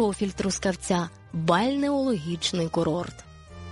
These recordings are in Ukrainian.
профіль Трускавця – бальнеологічний курорт.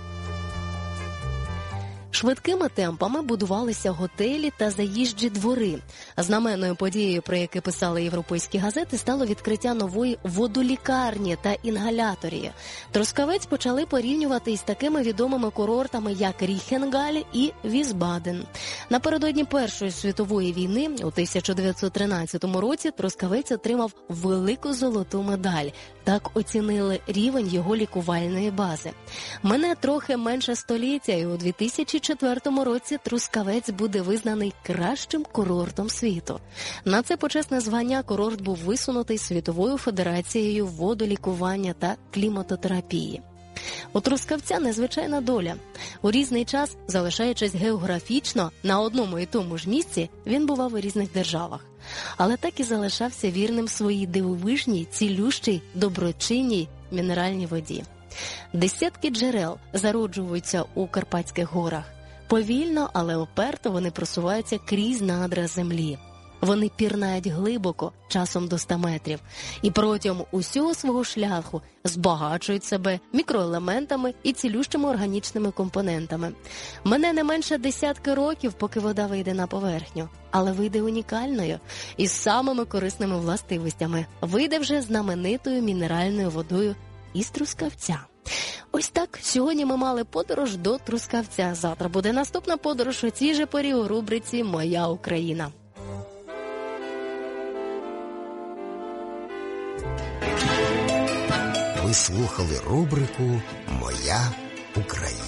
Швидкими темпами будувалися готелі та заїжджі двори. Знаменною подією, про яке писали європейські газети, стало відкриття нової водолікарні та інгаляторії. Трускавець почали порівнювати із такими відомими курортами, як Ріхенгаль і Візбаден. Напередодні Першої світової війни у 1913 році Трускавець отримав велику золоту медаль. Так оцінили рівень його лікувальної бази. Мине трохи менше століття, і у 2004 році Трускавець буде визнаний кращим курортом світу. На це почесне звання курорт був висунутий Світовою федерацією водолікування та кліматотерапії. У Трускавця незвичайна доля. У різний час, залишаючись географічно на одному і тому ж місці, він бував у різних державах. Але так і залишався вірним своїй дивовижній, цілющій, доброчинній мінеральній воді. Десятки джерел зароджуються у Карпатських горах. Повільно, але уперто вони просуваються крізь надра землі. Вони пірнають глибоко, часом до 100 метрів, і протягом усього свого шляху збагачують себе мікроелементами і цілющими органічними компонентами. Мине не менше десятки років, поки вода вийде на поверхню, але вийде унікальною, із самими корисними властивостями. Вийде вже знаменитою мінеральною водою із Трускавця. Ось так, сьогодні ми мали подорож до Трускавця. Завтра буде наступна подорож у цій же порі у рубриці «Моя Україна». Ви слухали рубрику «Моя Україна».